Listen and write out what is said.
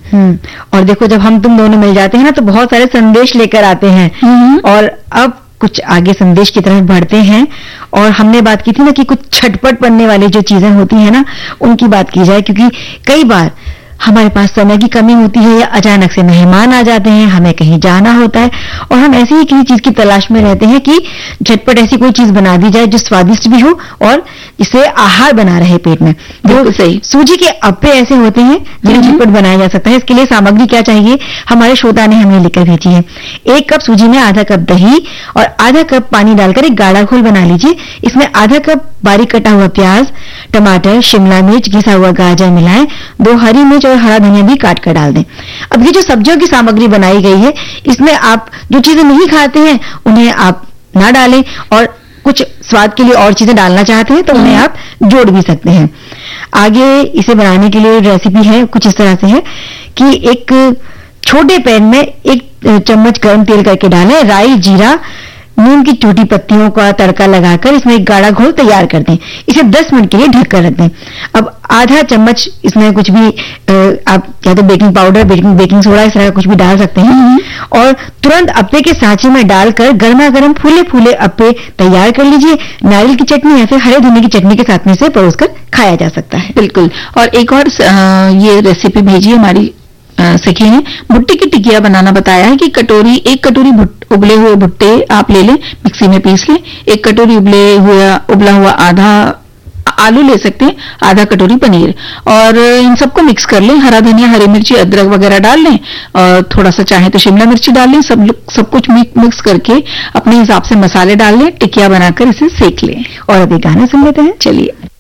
और देखो, जब हम तुम दोनों मिल जाते हैं ना तो बहुत सारे संदेश लेकर आते हैं। और अब कुछ आगे संदेश की तरफ बढ़ते हैं। और हमने बात की थी ना कि कुछ छटपट बनने वाली जो चीजें होती हैं ना, उनकी बात की जाए, क्योंकि कई बार हमारे पास समय की कमी होती है या अचानक से मेहमान आ जाते हैं, हमें कहीं जाना होता है और हम ऐसी ही किसी चीज की तलाश में रहते हैं कि झटपट ऐसी कोई चीज बना दी जाए जो स्वादिष्ट भी हो और इसे आहार बना रहे पेट में। बिल्कुल सही। सूजी के अप्पे ऐसे होते हैं जिन्हें झटपट बनाया जा सकता है। इसके लिए सामग्री क्या चाहिए, हमारे श्रोता ने हमें लिखकर भेजी है। 1 कप सूजी में आधा कप दही और आधा कप पानी डालकर एक गाढ़ा घोल बना लीजिए। इसमें आधा कप बारीक कटा हुआ प्याज, टमाटर, शिमला मिर्च, घिसा हुआ गाजर मिलाएं। 2 हरी मिर्च और हरा धनिया भी काट कर डाल दें। अब ये जो सब्जियों की सामग्री बनाई गई है, इसमें आप जो चीजें नहीं खाते हैं उन्हें आप ना डालें और कुछ स्वाद के लिए और चीजें डालना चाहते हैं तो उन्हें आप जोड़ भी सकते हैं। आगे इसे बनाने के लिए रेसिपी है कुछ इस तरह से है कि एक छोटे पैन में 1 चम्मच गर्म तेल करके डालें। राई, जीरा, नीम की छोटी पत्तियों का तड़का लगाकर इसमें एक गाढ़ा घोल तैयार कर दें। इसे 10 मिनट के लिए ढक कर रख दें। अब आधा चम्मच इसमें कुछ भी आप या तो बेकिंग पाउडर, बेकिंग सोडा इस तरह का कुछ भी डाल सकते हैं और तुरंत अप्पे के सांचे में डालकर गर्मा गर्म फूले फूले अप्पे तैयार कर लीजिए। नारियल की चटनी या फिर हरे धनिया की चटनी के साथ में से परोसकर खाया जा सकता है। बिल्कुल। और एक और ये रेसिपी भेजी हमारी सखी ने, भुट्टे की टिकिया बनाना बताया है कि 1 कटोरी उबले हुए भुट्टे आप ले लें, मिक्सी में पीस लें। 1 कटोरी उबला हुआ आधा आलू ले सकते हैं, आधा कटोरी पनीर और इन सबको मिक्स कर लें। हरा धनिया, हरी मिर्ची, अदरक वगैरह डाल लें और थोड़ा सा चाहे तो शिमला मिर्ची डाल लें। सब कुछ मिक्स करके अपने हिसाब से मसाले डाल लें, टिकिया बनाकर इसे सेक लें। और अभी गाना सुन लेते हैं, चलिए।